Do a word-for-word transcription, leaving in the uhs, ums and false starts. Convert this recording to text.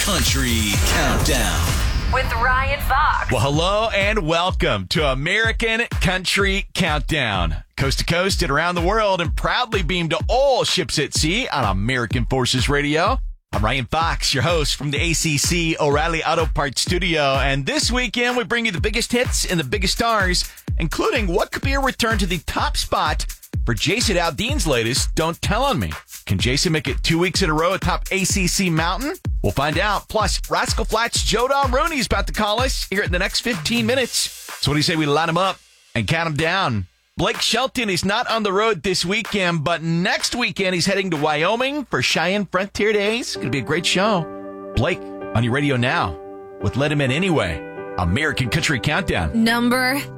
Country Countdown with Ryan Fox. Well, hello and welcome to American Country Countdown. Coast to coast and around the world, and proudly beamed to all ships at sea on American Forces Radio. I'm Ryan Fox, your host from the A C C O'Reilly Auto Parts Studio. And this weekend, we bring you the biggest hits and the biggest stars, including what could be a return to the top spot for Jason Aldean's latest Don't Tell on Me. Can Jason make it two weeks in a row atop A C C Mountain? We'll find out. Plus, Rascal Flatts' Joe Don Rooney's about to call us here in the next fifteen minutes. So what do you say we line him up and count him down? Blake Shelton is not on the road this weekend, but next weekend he's heading to Wyoming for Cheyenne Frontier Days. It's going to be a great show. Blake, on your radio now with Let Him In Anyway, American Country Countdown. Number